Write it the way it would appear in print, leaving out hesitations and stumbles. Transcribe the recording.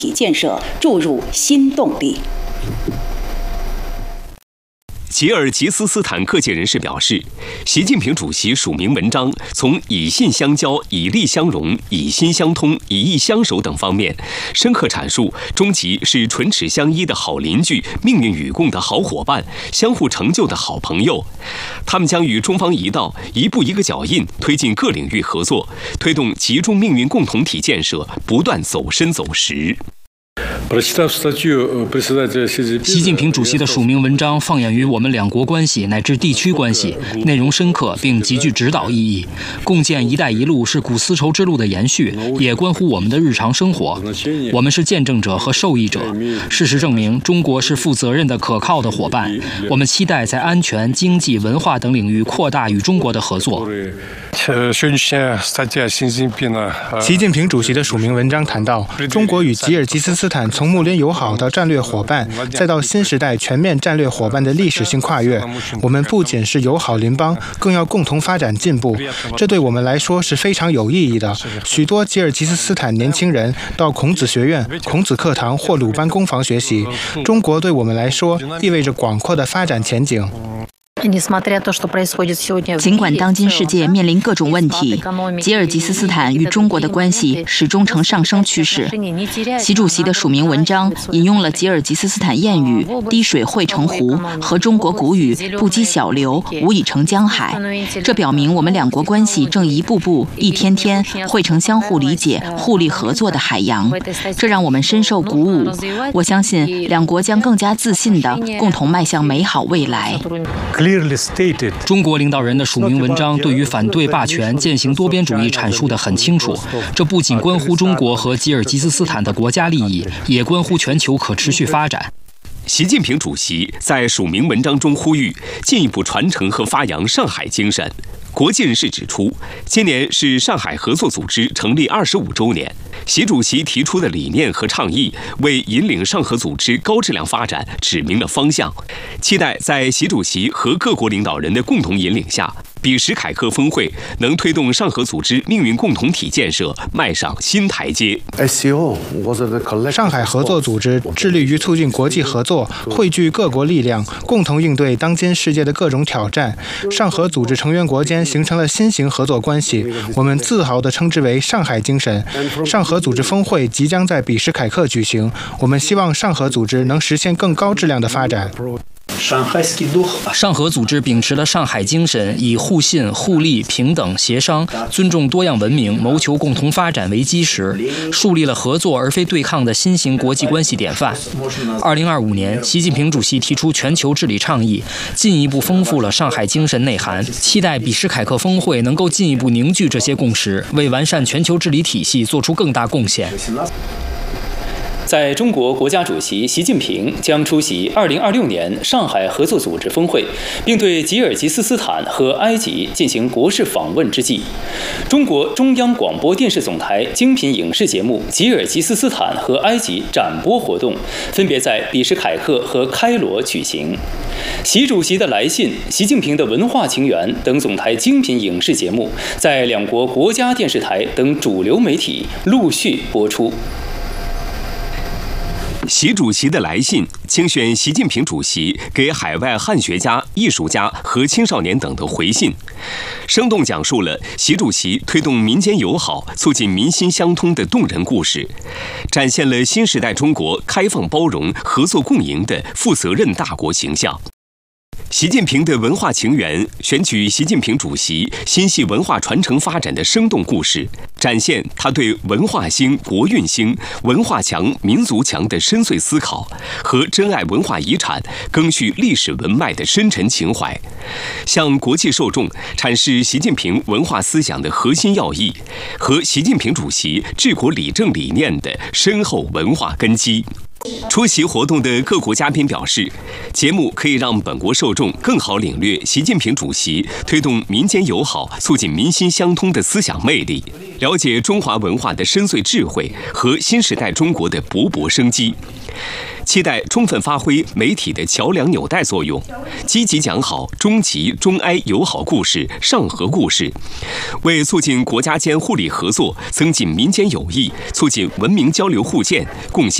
体建设注入新动力。 吉尔吉斯斯坦各界人士表示，习近平主席署名文章从以信相交、以利相融、以心相通、以义相守等方面，深刻阐述中吉是唇齿相依的好邻居、命运与共的好伙伴、相互成就的好朋友。他们将与中方一道，一步一个脚印，推进各领域合作，推动吉中命运共同体建设不断走深走实。 习近平主席的署名文章放眼于我们两国关系乃至地区关系，内容深刻并极具指导意义。共建“一带一路”是古丝绸之路的延续，也关乎我们的日常生活。我们是见证者和受益者。事实证明，中国是负责任的、可靠的伙伴。我们期待在安全、经济、文化等领域扩大与中国的合作。 习近平主席的署名文章谈到，中国与吉尔吉斯斯坦从睦邻友好到战略伙伴，再到新时代全面战略伙伴的历史性跨越，我们不仅是友好邻邦，更要共同发展进步。这对我们来说是非常有意义的。许多吉尔吉斯斯坦年轻人到孔子学院、孔子课堂或鲁班工坊学习。中国对我们来说意味着广阔的发展前景。 尽管当今世界面临各种问题，吉尔吉斯斯坦与中国的关系始终呈上升趋势。习主席的署名文章引用了吉尔吉斯斯坦谚语“滴水汇成湖”和中国古语“不积小流，无以成江海”。这表明我们两国关系正一步步、一天天汇成相互理解、互利合作的海洋。这让我们深受鼓舞。我相信两国将更加自信地共同迈向美好未来。 中国领导人的署名文章对于反对霸权、践行多边主义阐述得很清楚。这不仅关乎中国和吉尔吉斯斯坦的国家利益，也关乎全球可持续发展。 习近平主席在署名文章中呼吁进一步传承和发扬上海精神。国际人士指出，今年是上海合作组织成立25周年。习主席提出的理念和倡议，为引领上合组织高质量发展指明了方向。期待在习主席和各国领导人的共同引领下，比什凯克峰会能推动上合组织命运共同体建设迈上新台阶。 上海合作组织致力于促进国际合作，汇聚各国力量，共同应对当今世界的各种挑战。上合组织成员国间形成了新型合作关系，我们自豪地称之为上海精神。上合组织峰会即将在比什凯克举行，我们希望上合组织能实现更高质量的发展。 上合组织秉持了上海精神，以互信、互利、平等、协商、尊重多样文明、谋求共同发展为基石，树立了合作而非对抗的新型国际关系典范。2025年，习近平主席提出全球治理倡议，进一步丰富了上海精神内涵。期待比什凯克峰会能够进一步凝聚这些共识，为完善全球治理体系做出更大贡献。 在中国国家主席习近平将出席2026年上海合作组织峰会，并对吉尔吉斯斯坦和埃及进行国事访问之际，中国中央广播电视总台精品影视节目《吉尔吉斯斯坦和埃及》展播活动分别在比什凯克和开罗举行。习主席的来信、习近平的文化情缘等总台精品影视节目在两国国家电视台等主流媒体陆续播出。 习主席的来信精选习近平主席给海外汉学家、艺术家和青少年等的回信，生动讲述了习主席推动民间友好、促进民心相通的动人故事，展现了新时代中国开放包容、合作共赢的负责任大国形象。习近平的文化情缘选取习近平主席心系文化传承发展的生动故事，展现他对文化兴、国运兴、文化强、民族强的深邃思考和珍爱文化遗产、赓续历史文脉的深沉情怀，向国际受众阐释习近平文化思想的核心要义和习近平主席治国理政理念的深厚文化根基。 出席活动的各国嘉宾表示，节目可以让本国受众更好领略习近平主席推动民间友好、促进民心相通的思想魅力，了解中华文化的深邃智慧和新时代中国的勃勃生机。期待充分发挥媒体的桥梁纽带作用，积极讲好中吉中埃友好故事、上合故事，为促进国家间互利合作、增进民间友谊、促进文明交流互鉴贡献